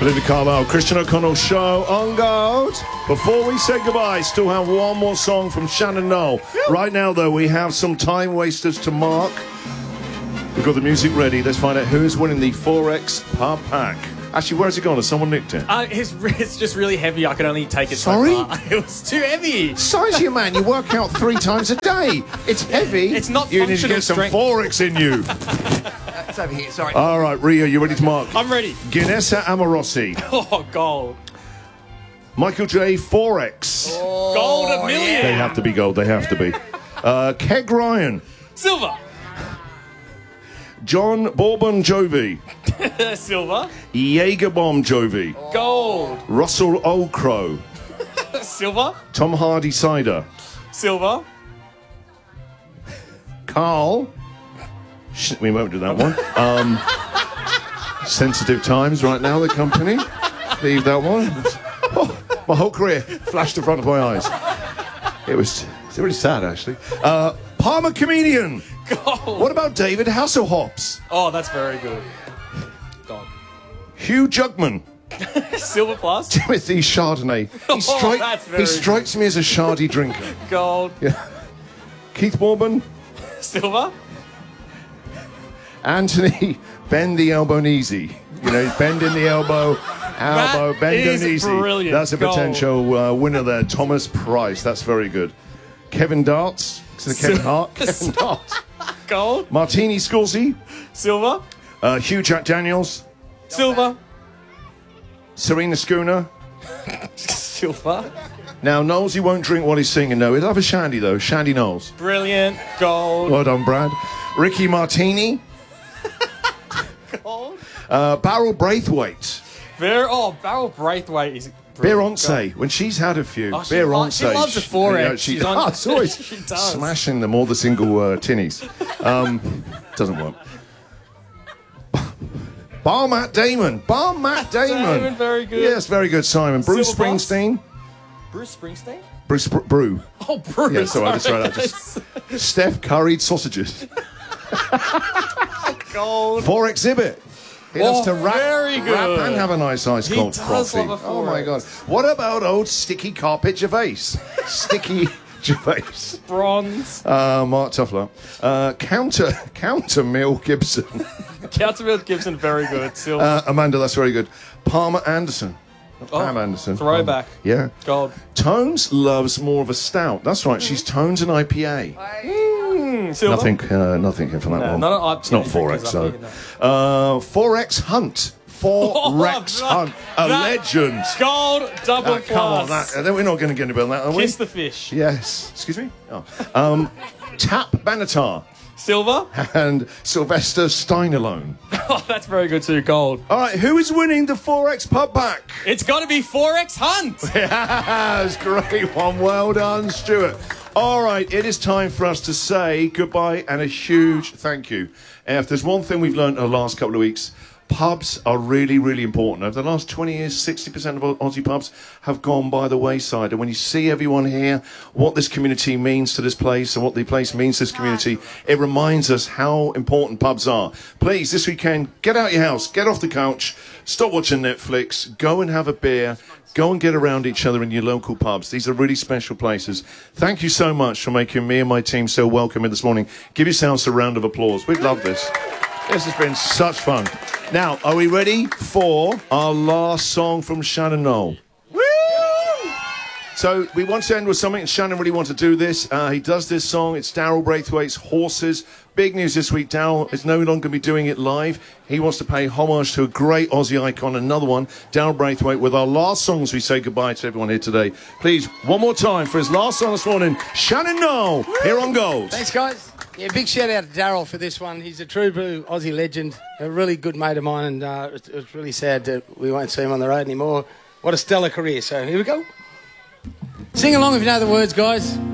Belinda Carlisle, Christian O'Connell Show on Gold. Before we say goodbye, still have one more song from Shannon Noll. Right now, though, we have some time wasters to mark. We've got the music ready. Let's find out who's winning the 4X Pub Pack. Actually, where's it gone? Has someone nicked it? It's just really heavy. I can only take it Sorry? so far. It was too heavy. Size of your man, you work out 3 times a day. It's heavy. It's not You need to functional get some strength. 4X in you. It's over here, sorry. All right, Rio, you ready to mark? I'm ready. Guinessa Amorosi. Oh, gold. Michael J. 4X. Gold a million. They have to be gold. They have to be. Keg Ryan. Silver. John Bourbon Jovi. Silver. Jaeger Bomb Jovi. Gold. Russell Old Crow. Silver. Tom Hardy Cider. Silver. Carl. We won't do that one. Sensitive times right now, the company. Leave that one. Oh, my whole career flashed in front of my eyes. It's really sad, actually. Palmer Comedian. Gold. What about David Hasselhoffs? Oh, that's very good. Gold. Hugh Jugman. Silver plus. Timothy Chardonnay. That's very He strikes me as a shardy drinker. Gold. Yeah. Keith Bourbon. Silver. Anthony Bend the Elbow Kneesy. You know, bend in the elbow, That bend is the kneesy. brilliant. That's a Gold. potential winner there. Thomas Price. That's very good. Kevin Darts. Kevin Hart. Kevin Darts. Gold. Martini Scorsese. Silver. Hugh Jack Daniels. Silver. Serena Schooner. Silver. Now, Knowles, he won't drink while he's singing, though. He'll have a shandy, though. Shandy Knowles. Brilliant. Gold. Well done, Brad. Ricky Martini. Gold. Barrel Braithwaite. Barrel Braithwaite is brilliant. Beyonce. When she's had a few. Oh, she Beyonce. loves the 4X. She She's on- does. Always She does. smashing them, all the single tinnies. Doesn't work. Bar Matt Damon. Damon, very good. Yes, very good, Simon. Bruce Silver Boss. Springsteen. Bruce Springsteen? Brew. Oh, Bruce. Yeah, sorry, that's right. Steph curried sausages. Gold. 4 Exhibit. He loves to rap, very good. rap and have a nice ice He cold does coffee. love a Oh my 4X. God! What about old Sticky Carpet Gervais? Sticky Gervais. Bronze. Mark Tuffler. Counter Mill Gibson. Counterfield Gibson, very good. Silver. Amanda, that's very good. Palmer Anderson. Pam Anderson. Throwback. Yeah. Gold. Tones loves more of a stout. That's right. She's Tones and IPA. Silver. Nothing here for that one. not It's not 4X, though. 4X Hunt. 4X Hunt. A legend. Gold. Double Come on, plus. we're not going to get into that, are we? Kiss the fish. Yes. Excuse me? Oh. Tap Benatar Silver. and Sylvester Steinerlone. Oh, that's very good too. Gold. All right, who is winning the 4X Pub Pack? It's got to be 4X Hunt. Yes, great one. Well done, Stuart. All right, it is time for us to say goodbye and a huge thank you. If there's one thing we've learned in the last couple of weeks, pubs are really, really important. Over the last 20 years, 60% of Aussie pubs have gone by the wayside. And when you see everyone here, what this community means to this place and what the place means to this community, it reminds us how important pubs are. Please, this weekend, get out your house, get off the couch, stop watching Netflix, go and have a beer, go and get around each other in your local pubs. These are really special places. Thank you so much for making me and my team so welcoming this morning. Give yourselves a round of applause. We'd love this. This has been such fun. Now, are we ready for our last song from Shannon Noll? Woo! So we want to end with something, and Shannon really wants to do this. He does this song. It's Daryl Braithwaite's Horses. Big news this week. Daryl is no longer going to be doing it live. He wants to pay homage to a great Aussie icon, another one, Daryl Braithwaite, with our last song as we say goodbye to everyone here today. Please, one more time for his last song this morning, Shannon Noll, here on Gold. Thanks, guys. Yeah, big shout out to Daryl for this one. He's a true blue Aussie legend, a really good mate of mine, and it's really sad that we won't see him on the road anymore. What a stellar career. So here we go. Sing along if you know the words, guys.